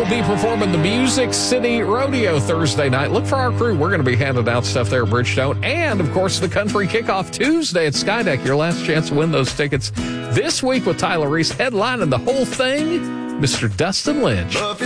will be performing the Music City Rodeo Thursday night. Look for our crew. We're going to be handing out stuff there at Bridgestone. And, of course, the Country Kickoff Tuesday at Skydeck. Your last chance to win those tickets this week with Tyler Reese headlining the whole thing, Mr. Dustin Lynch.